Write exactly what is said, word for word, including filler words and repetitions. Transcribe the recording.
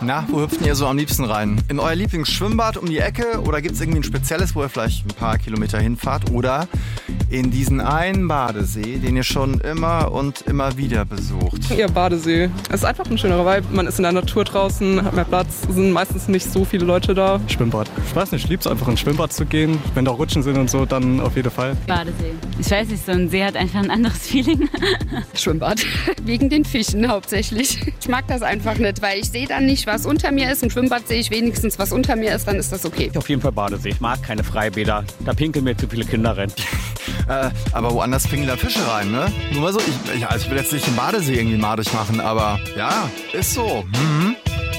Na, wo hüpft ihr so am liebsten rein? In euer Lieblingsschwimmbad um die Ecke oder gibt es irgendwie ein spezielles, wo ihr vielleicht ein paar Kilometer hinfahrt? Oder in diesen einen Badesee, den ihr schon immer und immer wieder besucht? Ja, Badesee. Es ist einfach ein schönerer Vibe. Man ist in der Natur draußen, hat mehr Platz, sind meistens nicht so viele Leute da. Schwimmbad. Ich weiß nicht, ich liebe es einfach ins Schwimmbad zu gehen. Wenn da Rutschen sind und so, dann auf jeden Fall. Badesee. Ich weiß nicht, so ein See hat einfach ein anderes Feeling. Schwimmbad. Wegen den Fischen hauptsächlich. Ich mag das einfach nicht, weil ich sehe dann nicht, was unter mir ist. Im Schwimmbad sehe ich wenigstens, was unter mir ist, dann ist das okay. Auf jeden Fall Badesee. Ich mag keine Freibäder. Da pinkeln mir zu viele Kinder rein. äh, aber woanders pinkeln da Fische rein, ne? Nur mal so, ich, ich, also ich will jetzt nicht den Badesee irgendwie madig machen, aber ja, ist so. Mhm.